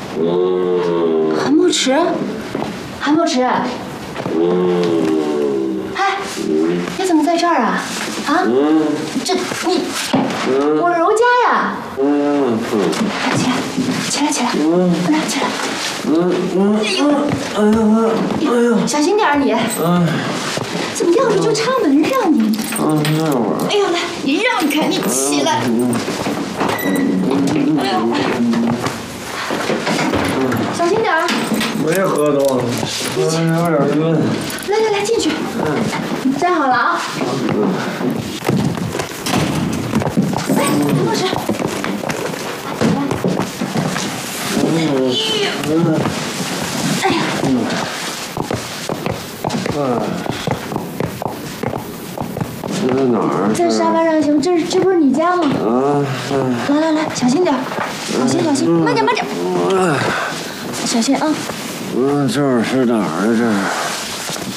韩墨池，韩墨池，嗨，你怎么在这儿啊？啊？这你，我柔家呀！起来，起来，来起来！哎呦，小心点你！怎么钥匙就插门上你？哎呦，来，你让开，你起来！哎呦，小心点儿！ 没喝多，有点晕。 来，进去。站好了啊！哎，韩老师。哎呀！ 这在哪儿？ 在沙发上行，这不是你家吗？来，小心点，小心，慢点。小心啊！ 这是哪儿啊？这是。